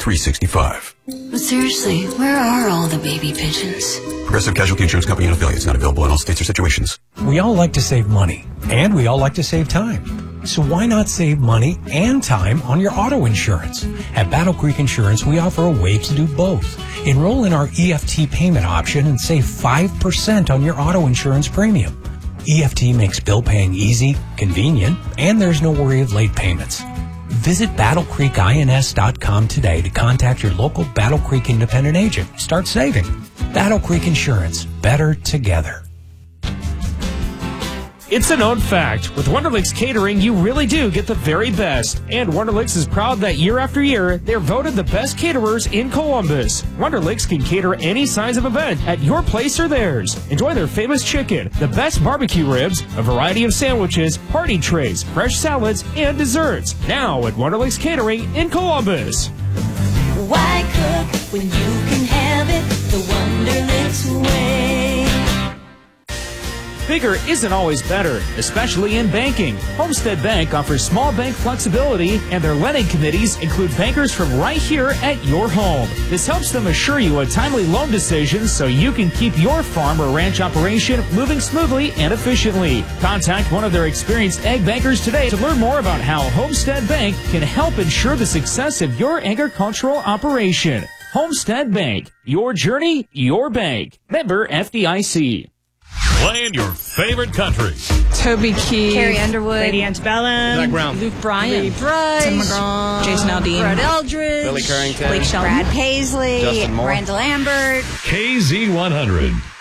365. But seriously, where are all the baby pigeons? Progressive Casualty Insurance Company and affiliates. Not available in all states or situations. We all like to save money, and we all like to save time. So why not save money and time on your auto insurance? At Battle Creek Insurance, we offer a way to do both. Enroll in our EFT payment option and save 5% on your auto insurance premium. EFT makes bill paying easy, convenient, and there's no worry of late payments. Visit BattleCreekINS.com today to contact your local Battle Creek independent agent. Start saving. Battle Creek Insurance. Better together. It's a known fact. With Wonderlicks Catering, you really do get the very best. And Wonderlicks is proud that year after year, they're voted the best caterers in Columbus. Wonderlicks can cater any size of event at your place or theirs. Enjoy their famous chicken, the best barbecue ribs, a variety of sandwiches, party trays, fresh salads, and desserts. Now at Wonderlicks Catering in Columbus. Why cook when you can have it the Wonderlicks way? Bigger isn't always better, especially in banking. Homestead Bank offers small bank flexibility, and their lending committees include bankers from right here at your home. This helps them assure you a timely loan decision so you can keep your farm or ranch operation moving smoothly and efficiently. Contact one of their experienced ag bankers today to learn more about how Homestead Bank can help ensure the success of your agricultural operation. Homestead Bank, your journey, your bank. Member FDIC. Playing your favorite country. Toby Keith, Carrie Underwood, Lady Antebellum, Zach Brown, Luke Bryan, Lee Brice, Tim McGraw, Jason Aldean, Brett Eldridge, Billy Currington, Blake Shelton, Brad Paisley, Justin Moore, Randall Lambert. KZ100.